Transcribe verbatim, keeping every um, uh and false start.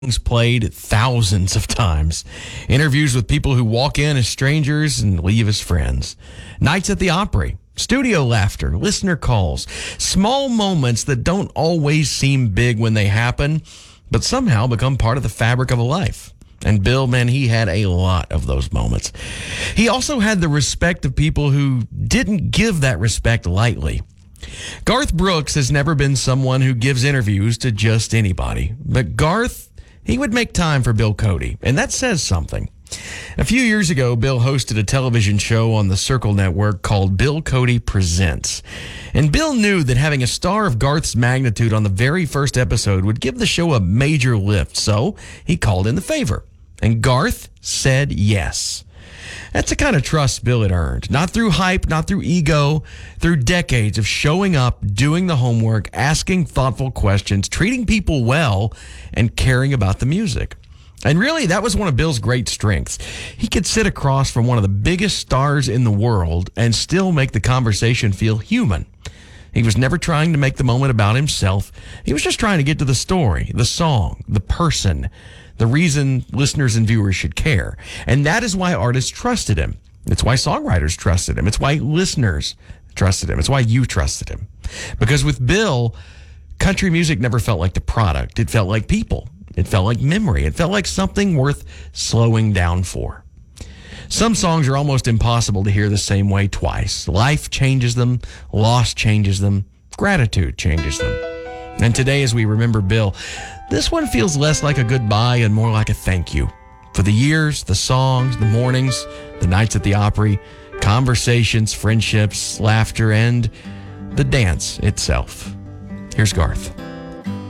played thousands of times. Interviews with people who walk in as strangers and leave as friends. Nights at the Opry. Studio laughter, listener calls, small moments that don't always seem big when they happen, but somehow become part of the fabric of a life. And Bill, man, he had a lot of those moments. He also had the respect of people who didn't give that respect lightly. Garth Brooks has never been someone who gives interviews to just anybody, but Garth, he would make time for Bill Cody, and that says something. A few years ago, Bill hosted a television show on the Circle Network called Bill Cody Presents. And Bill knew that having a star of Garth's magnitude on the very first episode would give the show a major lift, so he called in the favor. And Garth said yes. That's the kind of trust Bill had earned. Not through hype, not through ego, through decades of showing up, doing the homework, asking thoughtful questions, treating people well, and caring about the music. And really, that was one of Bill's great strengths. He could sit across from one of the biggest stars in the world and still make the conversation feel human. He was never trying to make the moment about himself. He was just trying to get to the story, the song, the person, the reason listeners and viewers should care. And that is why artists trusted him. It's why songwriters trusted him. It's why listeners trusted him. It's why you trusted him. Because with Bill, country music never felt like the product. It felt like people. It felt like memory. It felt like something worth slowing down for. Some songs are almost impossible to hear the same way twice. Life changes them. Loss changes them. Gratitude changes them. And today, as we remember Bill, this one feels less like a goodbye and more like a thank you for the years, the songs, the mornings, the nights at the Opry, conversations, friendships, laughter, and the dance itself. Here's Garth.